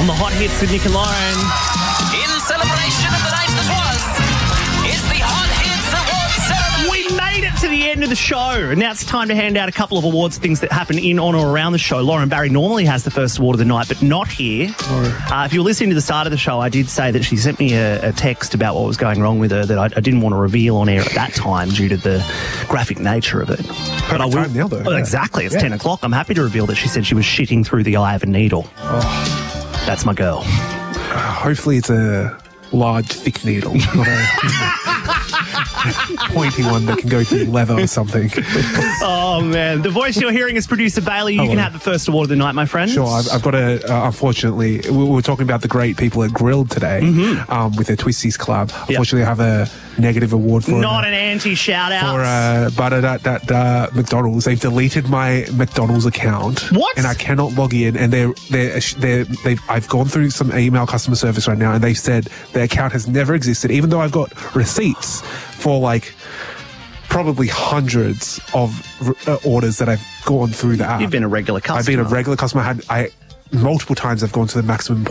on the Hot Hits with Nick and Lauren. In celebration of the night that was, it's the Hot Hits Awards ceremony. We made it to the end of the show, and now it's time to hand out a couple of awards, things that happen in, on, or around the show. Lauren Barry normally has the first award of the night, but not here. If you were listening to the start of the show, I did say that she sent me a text about what was going wrong with her that I didn't want to reveal on air at that time due to the graphic nature of it. But I will. Time now, though. Oh, exactly. It's 10 o'clock. I'm happy to reveal that she said she was shitting through the eye of a needle. Oh. That's my girl. Hopefully it's a large, thick needle, not a pointy one that can go through leather or something. Oh, man. The voice you're hearing is producer Bailey. You can have the first award of the night, my friend. Sure. I've got unfortunately, we were talking about the great people at Grilled today with their Twisties Club. Unfortunately, I have a negative award for not an anti-shout-out. For McDonald's. They've deleted my McDonald's account. What? And I cannot log in. And I've gone through some email customer service right now, and they've said their account has never existed, even though I've got receipts for like probably hundreds of orders that I've gone through the app. You've been a regular customer. I've been a regular customer. Multiple times I've gone to the maximum